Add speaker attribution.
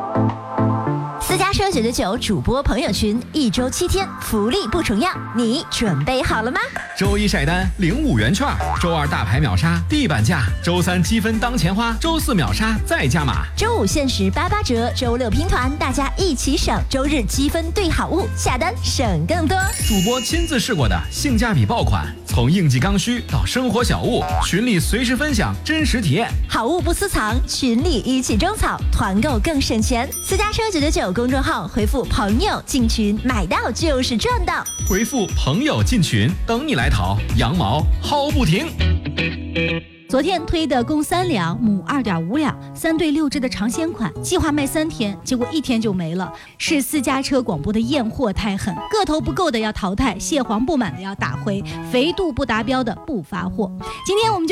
Speaker 1: 私家车999主播朋友群，1周7天，福利不重样，你准备好了吗？
Speaker 2: 周一晒单领5元券，周二大牌秒杀地板价，周三积分当钱花，周四秒杀再加码，
Speaker 1: 周五限时88折，周六拼团，大家一起省，周日积分兑好物，下单省更多。
Speaker 2: 主播亲自试过的性价比爆款，从应季刚需到生活小物，群里随时分享真实体验，
Speaker 1: 好物不私藏，群里一起种草，团购更省钱。私家车999公众号回复朋友进群，买到就是赚到。
Speaker 2: 回复朋友进群，等你来淘，羊毛薅不停。
Speaker 3: 昨天推的公3两母2.5两3对6只的尝鲜款，计划卖3天，结果1天就没了。是私家车广播的验货太狠，个头不够的要淘汰，蟹黄不满的要打回，肥度不达标的不发货。今天我们就